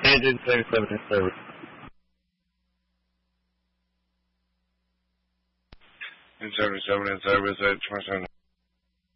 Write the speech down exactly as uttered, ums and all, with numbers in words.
Agent seventy-seven in service. In seventy-seven in service, eight twenty-seven.